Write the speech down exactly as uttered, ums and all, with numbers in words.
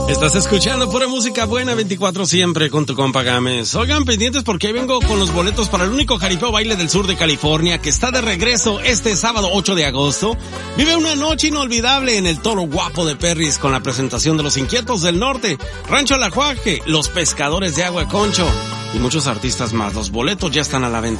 Estás escuchando pura música buena veinticuatro siempre con tu compa Gámez. Oigan, pendientes porque vengo con los boletos para el único jaripeo baile del sur de California que está de regreso este sábado ocho de agosto. Vive una noche inolvidable en el Toro Guapo de Perris con la presentación de Los Inquietos del Norte, Rancho El Ajuaje, Los Pescadores de Agua Concho y muchos artistas más. Los boletos ya están a la venta.